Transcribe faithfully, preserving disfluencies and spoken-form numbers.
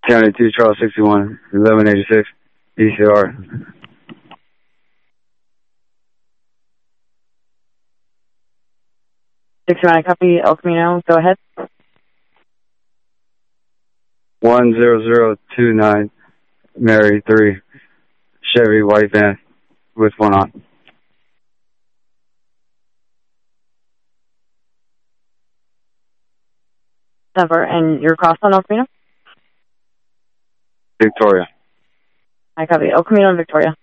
County two, Charles sixty-one, eleven eighty-six, E C R. sixty-one, I copy. El Camino, go ahead. one zero zero two nine, Mary three, Chevy white van with one on. Number, and your cross on El Camino? Victoria. I copy. El Camino and Victoria.